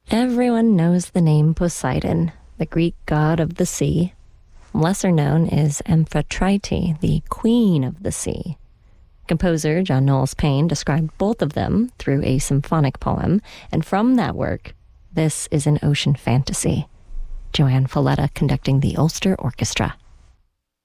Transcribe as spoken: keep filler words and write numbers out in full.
Everyone knows the name Poseidon, the Greek god of the sea. Lesser known is Amphitrite, the queen of the sea. Composer John Knowles Paine described both of them through a symphonic poem, and from that work, this is an ocean fantasy. Joanne Falletta conducting the Ulster Orchestra.